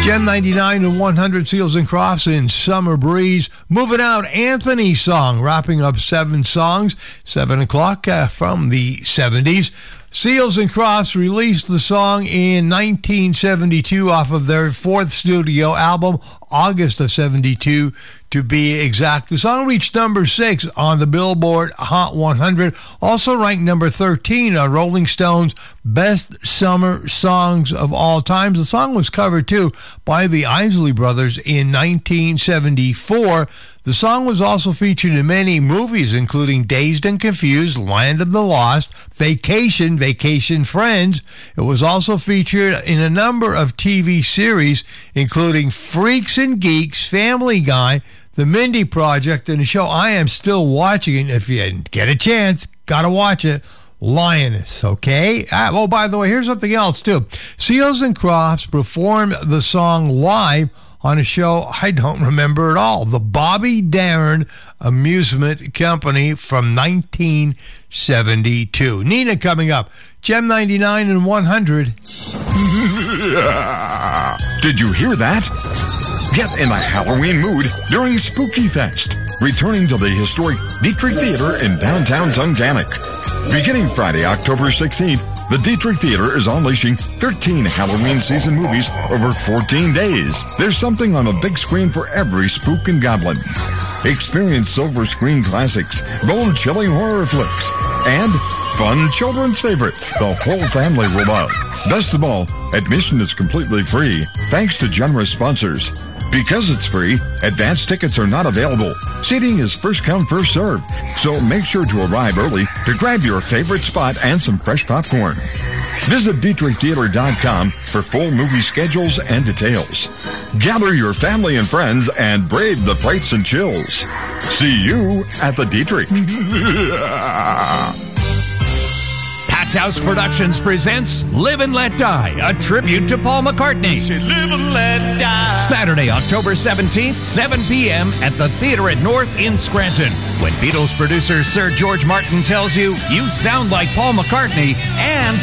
Gem 99 and 100, Seals and Crofts in Summer Breeze. Moving out, Anthony's song, wrapping up 7 songs, 7 o'clock from the 70s. Seals and Crofts released the song in 1972 off of their 4th studio album, August of 72 to be exact. The song reached number 6 on the Billboard Hot 100, also ranked number 13 on Rolling Stone's Best Summer Songs of All Time. The song was covered, too, by the Isley Brothers in 1974. The song was also featured in many movies, including Dazed and Confused, Land of the Lost, Vacation, Vacation Friends. It was also featured in a number of TV series, including Freaks and Geeks, Family Guy, The Mindy Project, and a show I am still watching. If you get a chance, gotta watch it. Lioness, okay? Oh, by the way, here's something else, too. Seals and Crofts performed the song live on a show I don't remember at all, the Bobby Darin Amusement Company from 1972. Nina coming up. Gem 99 and 100. Did you hear that? Get in the Halloween mood during Spooky Fest, returning to the historic Dietrich Theater in downtown Tunganic. Beginning Friday, October 16th, the Dietrich Theater is unleashing 13 Halloween season movies over 14 days. There's something on a big screen for every spook and goblin. Experience silver screen classics, bone-chilling horror flicks, and fun children's favorites the whole family will love. Best of all, admission is completely free, thanks to generous sponsors. Because it's free, advance tickets are not available. Seating is first come, first served. So make sure to arrive early to grab your favorite spot and some fresh popcorn. Visit DietrichTheater.com for full movie schedules and details. Gather your family and friends and brave the frights and chills. See you at the Dietrich. Packed House Productions presents Live and Let Die, a tribute to Paul McCartney. Live and let die. Saturday, October 17th, 7 p.m. at the Theater at North in Scranton. When Beatles producer Sir George Martin tells you, you sound like Paul McCartney, and